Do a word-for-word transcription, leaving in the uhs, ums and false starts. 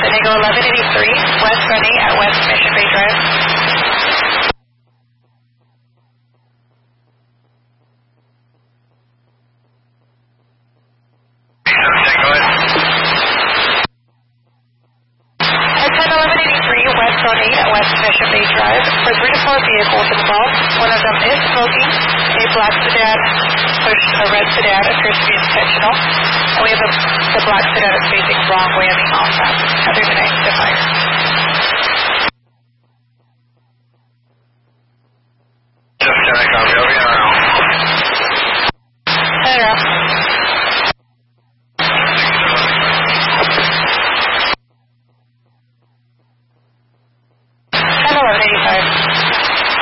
Indigo eleven eighty-three, west running at West Mission Bay Drive. ten eleven eighty-three, west running at West Mission Bay Drive. For three to four vehicles involved, one of them is smoking. A black sedan pushed a red sedan, appears to be intentional. And we have a, the black sedan is facing wrong way on the off ramp. Other than I, the fire.